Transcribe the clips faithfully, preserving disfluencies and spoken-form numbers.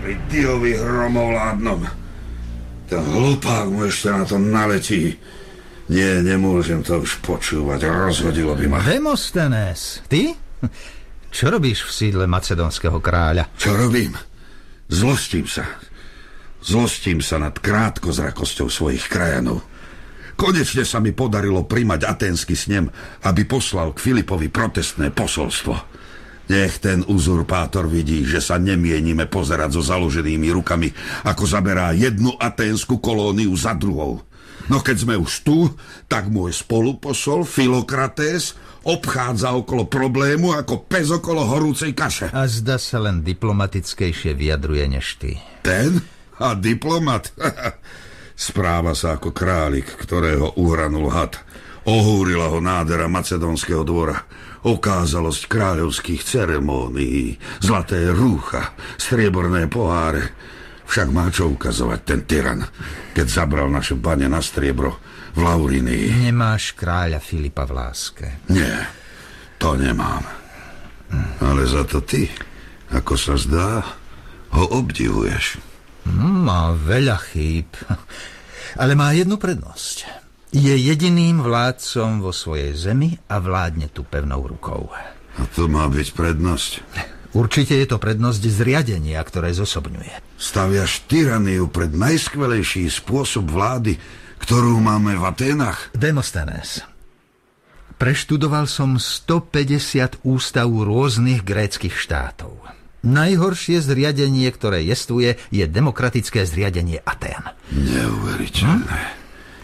Pri Diovi hromovládnom. Ten hlupák mu ešte na to naletí. Nie, nemôžem to už počúvať. Rozhodilo by ma. Demosthenes, ty? Čo robíš v sídle macedónskeho kráľa? Čo robím? Zlostím sa. Zlostím sa nad krátkozrakosťou svojich krajanov. Konečne sa mi podarilo primať aténsky snem, aby poslal k Filipovi protestné posolstvo. Nech ten uzurpátor vidí, že sa nemienime pozerať so založenými rukami, ako zaberá jednu aténsku kolóniu za druhou. No keď sme už tu, tak môj spoluposol Filokrates obchádza okolo problému ako pes okolo horúcej kaše. A zdá sa len diplomatickejšie vyjadruje než ty. Ten? A diplomat? Správa sa ako králik, ktorého uhranul had. Ohúrila ho nádhera macedónskeho dvora. Okázalosť kráľovských ceremónií, zlaté rúcha, strieborné poháre. Však má čo ukazovať ten tyran, keď zabral naše bane na striebro v Laurinii. Nemáš kráľa Filipa v láske. Nie, to nemám. Ale za to ty, ako sa zdá, ho obdivuješ. Má veľa chýb, ale má jednu prednosť. Je jediným vládcom vo svojej zemi a vládne tu pevnou rukou. A to má byť prednosť? Určite je to prednosť zriadenia, ktoré zosobňuje. Staviaš tyraniu pred najskvelejší spôsob vlády, ktorú máme v Aténach? Demosthenes, preštudoval som stopäťdesiat ústav rôznych gréckych štátov. Najhoršie zriadenie, ktoré jestvuje, je demokratické zriadenie Atén. Neuveriteľné. Hm?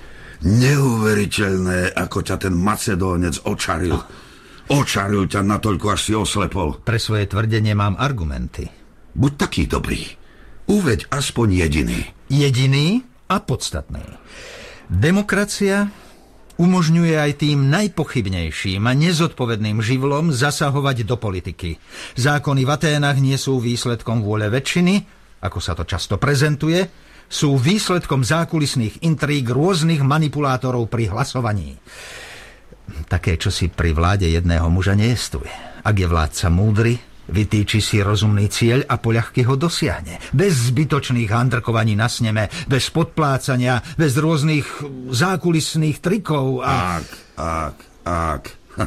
Neuveriteľné, ako ťa ten Macedónec očaril. Očaril ťa natoľko, až si oslepol. Pre svoje tvrdenie mám argumenty. Buď taký dobrý. Uveď aspoň jediný. Jediný a podstatný. Demokracia umožňuje aj tým najpochybnejším a nezodpovedným živlom zasahovať do politiky. Zákony v Aténach nie sú výsledkom vôle väčšiny, ako sa to často prezentuje, sú výsledkom zákulisných intríg rôznych manipulátorov pri hlasovaní. Také, čo si pri vláde jedného muža nejestvuje. Ak je vládca múdry, vytýči si rozumný cieľ a poľahky ho dosiahne. Bez zbytočných handrkovaní na sneme, bez podplácania, bez rôznych zákulisných trikov a... Ak, ak, ak.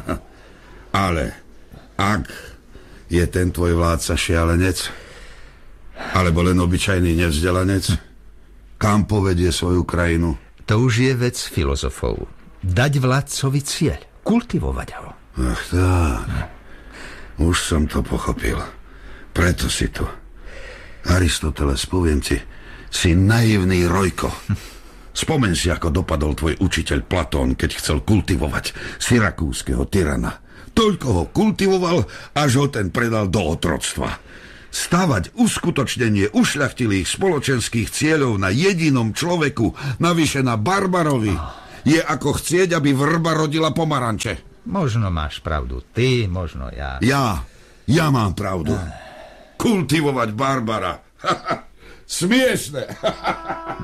Ale ak je ten tvoj vládca šialenec, alebo len obyčajný nevzdelanec, kam povedie svoju krajinu? To už je vec filozofov. Dať vládcovi cieľ, kultivovať ho. Ach tak, už som to pochopil. Preto si tu. Aristoteles, poviem ti, si naivný Rojko. Spomeň si, ako dopadol tvoj učiteľ Platón, keď chcel kultivovať syrakúskeho tyrana. Toľko ho kultivoval, až ho ten predal do otroctva. Stavať uskutočnenie ušľachtilých spoločenských cieľov na jedinom človeku, navyše na barbarovi, je ako chcieť, aby vrba rodila pomaranče. Možno máš pravdu ty, možno ja. Ja, ja mám pravdu. Kultivovať barbara. Smiešne.